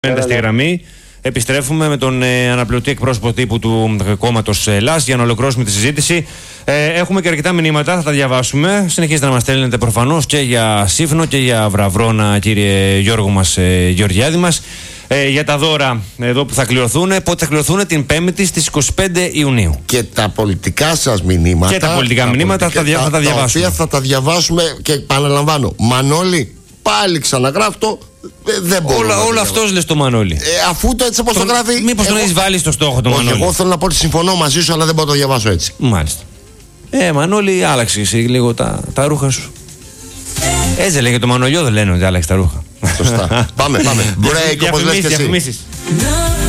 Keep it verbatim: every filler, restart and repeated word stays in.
Μένετε στη γραμμή. Επιστρέφουμε με τον ε, αναπληρωτή εκπρόσωπο τύπου του κόμματος ΕΛΑΣ για να ολοκληρώσουμε τη συζήτηση. Ε, έχουμε και αρκετά μηνύματα, θα τα διαβάσουμε. Συνεχίζετε να μας στέλνετε προφανώς και για Σύφνο και για Βραβρώνα, κύριε Γιώργο μας, ε, Γεωργιάδη μας. Ε, για τα δώρα εδώ που θα κληρωθούν, πότε θα κληρωθούν την Πέμπτη στις είκοσι πέντε Ιουνίου. Και τα πολιτικά σας μηνύματα. Και τα πολιτικά τα μηνύματα πολιτικά, θα, τα, θα τα διαβάσουμε. Τα οποία θα τα διαβάσουμε και επαναλαμβάνω. Μανώλη, πάλι ξαναγράφτο. Δεν μπορώ. Όλα, όλο αυτό λες το Μανώλη. Ε, αφού το έτσι όπως το γράφει. Μήπως τον έχεις βάλει στο στόχο το όχι, Μανώλη. Εγώ θέλω να πω ότι συμφωνώ μαζί σου, αλλά δεν μπορώ να το διαβάσω έτσι. Μάλιστα. Ε, Μανώλη, άλλαξε εσύ λίγο τα, τα ρούχα σου. Έτσι λέγε το Μανολιό, δεν λένε ότι άλλαξε τα ρούχα. Σωστά. Πάμε, πάμε. Break, όπως λες και εσύ.